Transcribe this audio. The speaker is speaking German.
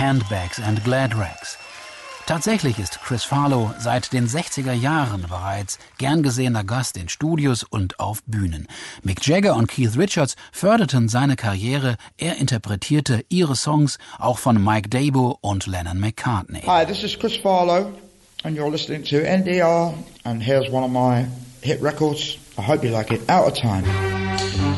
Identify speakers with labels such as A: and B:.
A: Handbags and Glad Rags. Tatsächlich ist Chris Farlowe seit den 60er Jahren bereits gern gesehener Gast in Studios und auf Bühnen. Mick Jagger und Keith Richards förderten seine Karriere. Er interpretierte ihre Songs auch von Mike Dabo und Lennon McCartney.
B: Hi, this is Chris Farlowe and you're listening to NDR and here's one of my hit records. I hope you like it. Out of Time.